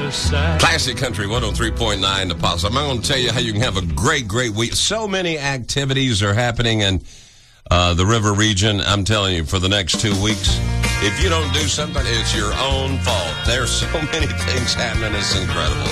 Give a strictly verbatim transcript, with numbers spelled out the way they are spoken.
other side. Classic Country one oh three point nine The Pulse. I'm going to tell you how you can have a great, great week. So many activities are happening in uh, the river region. I'm telling you, for the next two weeks, if you don't do something, it's your own fault. There's so many things happening. It's incredible.